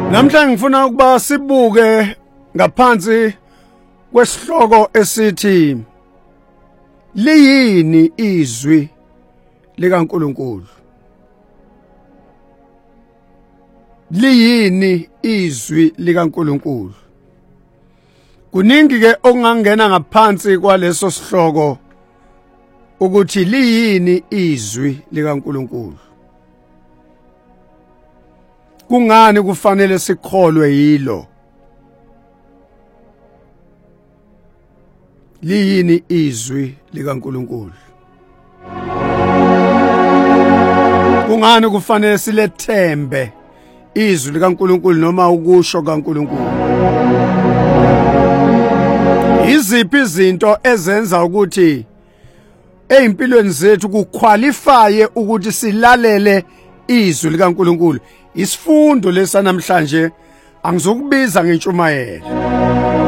Namhlanje ngifuna ukuba sibuke ngaphansi kwesihloko esithi liyini izwi likaNkulunkulu. Liyini izwi likaNkulunkulu. Kuningi ke okungangena ngaphansi kwaleso sihloko ukuthi liyini izwi likaNkulunkulu. Kungani kufanele sikholwe yilo? Liyini izwi likaNkulunkulu? Kungani kufanele silethembe izwi likaNkulunkulu noma ukusho kaNkulunkulu? Iziphi izinto ezenza ukuthi ezimpilweni zethu kuqualifye ukuthi silalele izwi likaNkulunkulu? Isifundo lesanamhlanje angizokubiza ngentshumayelo.